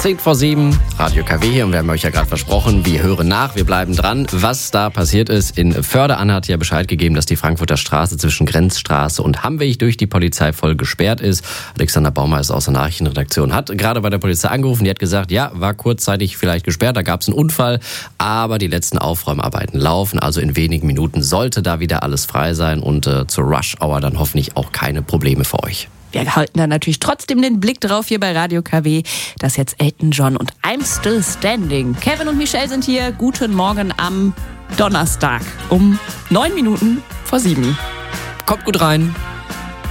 10:10, Radio KW hier, und wir haben euch ja gerade versprochen, wir hören nach, wir bleiben dran. Was da passiert ist in Förde. Anna hat ja Bescheid gegeben, dass die Frankfurter Straße zwischen Grenzstraße und Hammweg durch die Polizei voll gesperrt ist. Alexander Baumeister aus der Nachrichtenredaktion hat gerade bei der Polizei angerufen. Die hat gesagt, ja, war kurzzeitig vielleicht gesperrt, da gab es einen Unfall, aber die letzten Aufräumarbeiten laufen. Also in wenigen Minuten sollte da wieder alles frei sein und zur Rush-Hour dann hoffentlich auch keine Probleme für euch. Wir halten da natürlich trotzdem den Blick drauf hier bei Radio KW. Das ist jetzt Elton John und I'm Still Standing. Kevin und Michelle sind hier. Guten Morgen am Donnerstag um 9 Minuten vor 7. Kommt gut rein.